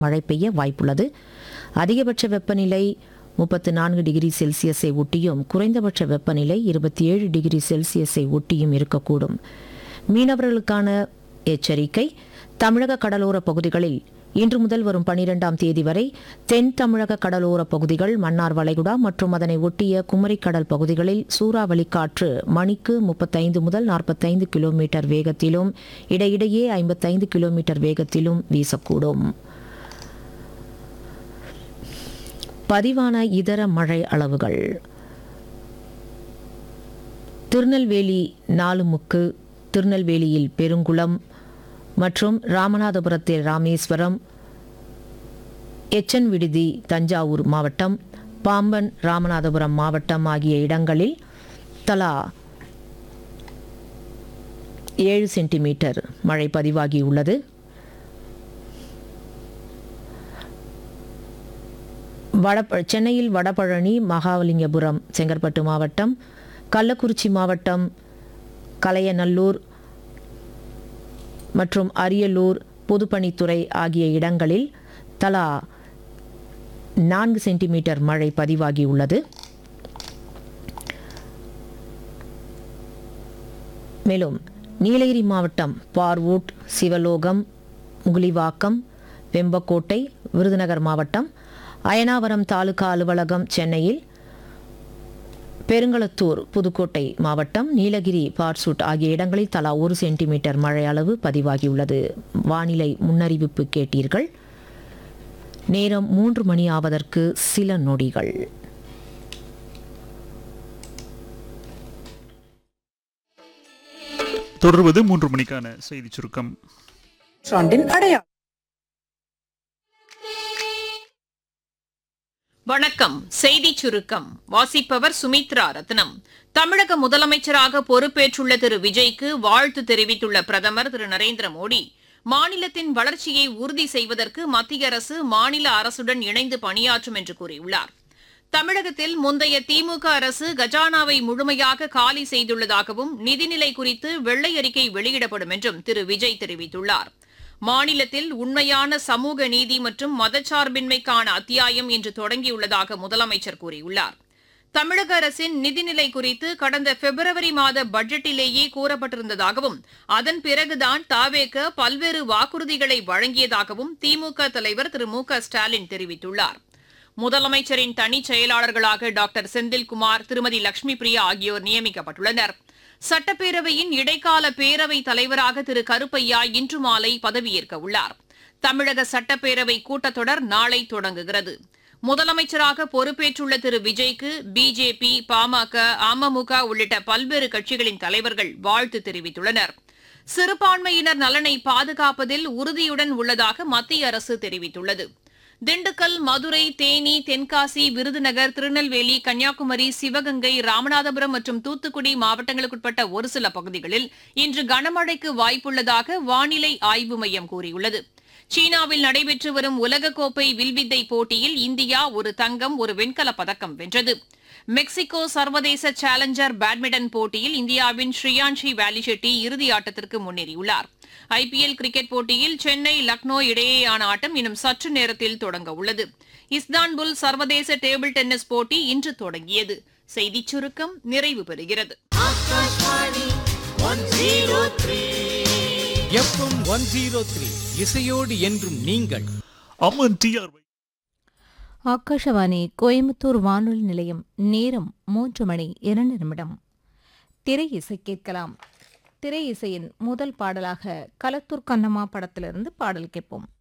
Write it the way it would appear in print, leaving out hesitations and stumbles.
மழை பெய்ய வாய்ப்புள்ளது. அதிகபட்ச வெப்பநிலை 34 டிகிரி செல்சியஸை ஒட்டியும் குறைந்தபட்ச வெப்பநிலை 27 டிகிரி செல்சியஸை ஒட்டியும் இருக்கக்கூடும். மீனவர்களுக்கான எச்சரிக்கை. தமிழக கடலோர பகுதிகளில் இன்று முதல் வரும் 12ஆம் தேதி வரை தென் தமிழக கடலோர பகுதிகள், மன்னார் வளைகுடா மற்றும் அதனை ஒட்டிய குமரிக்கடல் பகுதிகளில் சூறாவளி காற்று மணிக்கு 35 முதல் 45 கிலோமீட்டர் வேகத்திலும் இடையிடையே 55 கிலோமீட்டர் வேகத்திலும் வீசக்கூடும். பதிவான இதர மழை அளவுகள்: திருநெல்வேலி 4 முக்கு, திருநெல்வேலியில் பெருங்குளம் மற்றும் ராமநாதபுரத்தில் ராமேஸ்வரம், எச்சன் விடுதி தஞ்சாவூர் மாவட்டம், பாம்பன் ராமநாதபுரம் மாவட்டம் ஆகிய இடங்களில் தலா 7 சென்டிமீட்டர் மழை பதிவாகியுள்ளது. சென்னையில் வடபழனி, மகாலிங்கபுரம், செங்கற்பட்டு மாவட்டம், கள்ளக்குறிச்சி மாவட்டம், கலையநல்லூர் மற்றும் அரியலூர், பொதுப்பணித்துறை ஆகிய இடங்களில் தலா 4 சென்டிமீட்டர் மழை பதிவாகியுள்ளது. மேலும் நீலகிரி மாவட்டம் பார்வூட், சிவலோகம், முகுலிவாக்கம், வெம்பக்கோட்டை, விருதுநகர் மாவட்டம், அயனாவரம் தாலுகா அலுவலகம் சென்னையில், பெருங்களத்தூர் புதுக்கோட்டை மாவட்டம், நீலகிரி பார்சூட் ஆகிய இடங்களில் தலா 1 சென்டிமீட்டர் மழை அளவு பதிவாகியுள்ளது. வானிலை முன்னறிவிப்பு கேட்டீர்கள். நேரம் 3 மணி ஆவதற்கு சில நொடிகள். தொடர்வது 3 மணிக்கான செய்தி சுருக்கம். வணக்கம். செய்திச் சுருக்கம் வாசிப்பவர் சுமித்ரா ரத்னம். தமிழக முதலமைச்சராக பொறுப்பேற்றுள்ள திரு விஜய்க்கு வாழ்த்து தெரிவித்துள்ள பிரதமர் திரு நரேந்திர மோடி, மாநிலத்தின் வளர்ச்சியை உறுதி செய்வதற்கு மத்திய அரசு மாநில அரசுடன் இணைந்து பணியாற்றும் என்று கூறியுள்ளார். தமிழகத்தில் முந்தைய திமுக அரசு கஜானாவை முழுமையாக காலி செய்துள்ளதாகவும் நிதிநிலை குறித்து வெள்ளை அறிக்கை வெளியிடப்படும் என்றும் திரு விஜய் தெரிவித்துள்ளார். மாநிலத்தில் உண்மையான சமூக நீதி மற்றும் மதச்சார்பின்மைக்கான அத்தியாயம் இன்று தொடங்கியுள்ளதாக முதலமைச்சர் கூறியுள்ளார். தமிழக அரசின் நிதிநிலை குறித்து கடந்த பிப்ரவரி மாத பட்ஜெட்டிலேயே கூறப்பட்டிருந்ததாகவும் அதன் பிறகுதான் தாவேக பல்வேறு வாக்குறுதிகளை வழங்கியதாகவும் திமுக தலைவர் திரு மு க ஸ்டாலின் தெரிவித்துள்ளார். முதலமைச்சரின் தனிச் செயலாளர்களாக டாக்டர் செந்தில்குமார், திருமதி லட்சுமி பிரியா ஆகியோர் நியமிக்கப்பட்டுள்ளனர். சட்டப்பேரவையின் இடைக்கால பேரவைத் தலைவராக திரு கருப்பையா இன்று மாலை பதவியேற்க உள்ளார். தமிழக சட்டப்பேரவை கூட்டத்தொடர் நாளை தொடங்குகிறது. முதலமைச்சராக பொறுப்பேற்றுள்ள திரு விஜய்க்கு பிஜேபி, பாமக, அமமுக உள்ளிட்ட பல்வேறு கட்சிகளின் தலைவர்கள் வாழ்த்து தெரிவித்துள்ளனர். சிறுபான்மையினர் நலனை பாதுகாப்பதில் உறுதியுடன் உள்ளதாக மத்திய அரசு தெரிவித்துள்ளது. திண்டுக்கல், மதுரை, தேனி, தென்காசி, விருதுநகர், திருநெல்வேலி, கன்னியாகுமரி, சிவகங்கை, ராமநாதபுரம் மற்றும் தூத்துக்குடி மாவட்டங்களுக்குட்பட்ட ஒரு சில பகுதிகளில் இன்று கனமழைக்கு வாய்ப்புள்ளதாக வானிலை ஆய்வு மையம் கூறியுள்ளது. சீனாவில் நடைபெற்று வரும் உலகக்கோப்பை வில்வித்தை போட்டியில் இந்தியா ஒரு தங்கம், ஒரு வெண்கலப் பதக்கம் வென்றது. மெக்சிகோ சர்வதேச சேலஞ்சர் பேட்மிண்டன் போட்டியில் இந்தியாவின் ஸ்ரீயான்ஷி வேலிஷெட்டி இறுதி ஆட்டத்திற்கு முன்னேறியுள்ளார். ஐபிஎல் கிரிக்கெட் போட்டியில் சென்னை, லக்னோ இடையேயான ஆட்டம் இன்னும் சற்று நேரத்தில் தொடங்க உள்ளது. இஸ்தான்புல் சர்வதேச டேபிள் டென்னிஸ் போட்டி இன்று தொடங்கியது. செய்திச் சுருக்கம் நிறைவு பெறுகிறது. இசையோடு என்றும் நீங்கள். ஆகாஷவாணி கோயம்புத்தூர் வானொலி நிலையம். நேரம் 3 மணி 2 நிமிடம். திரை இசை கேட்கலாம். திரை இசையின் முதல் பாடலாக களத்தூர் கண்ணம்மா படத்திலிருந்து பாடல் கேட்போம்.